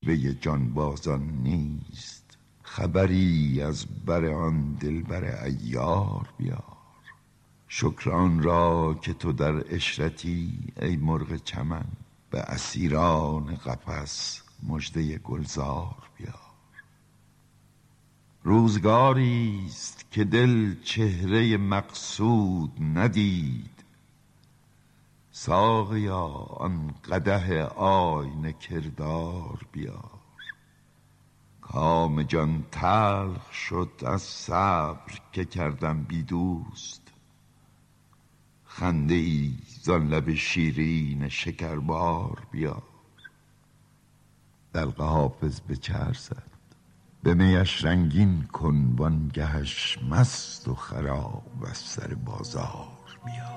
وی جانبازان نیست. خبری از بر آن دلبر عیار بیار. شکران را که تو در عشرتی ای مرغ چمن، به اسیران قفس مژده گلزار بیار. روزگاریست که دل چهره مقصود ندید. ساقیا آن قدح آینه کردار بیار. کام جان تلخ شد از صبر که کردم بی دوست. خنده ای زان لب شیرین شکربار بیار. دلق حافظ به چرخ زد، به میش رنگین کن وانگهش مست و خراب از سر بازار بیار.